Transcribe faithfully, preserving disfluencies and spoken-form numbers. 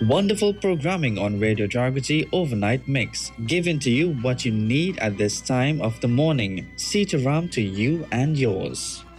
Wonderful programming on Radio Jargati Overnight Mix, giving to you what you need at this time of the morning. Sitaram to you and yours.